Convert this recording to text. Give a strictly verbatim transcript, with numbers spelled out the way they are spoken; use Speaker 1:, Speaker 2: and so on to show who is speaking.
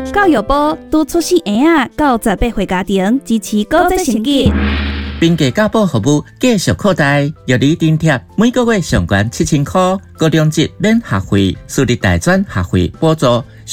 Speaker 1: 教育部督促新婴仔到十八岁家庭支持高职成绩，
Speaker 2: 并给教保服务继续扩大，药理津贴每个月上悬七千块，高中级免学费，私立大专学费补助。